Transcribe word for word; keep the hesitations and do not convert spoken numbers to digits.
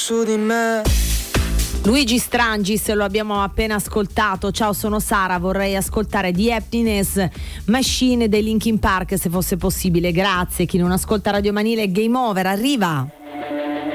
su di me. Luigi Strangis lo abbiamo appena ascoltato. Ciao, sono Sara, vorrei ascoltare The Happiness Machine dei Linkin Park se fosse possibile, grazie. Chi non ascolta Radio Manile, Game Over, arriva.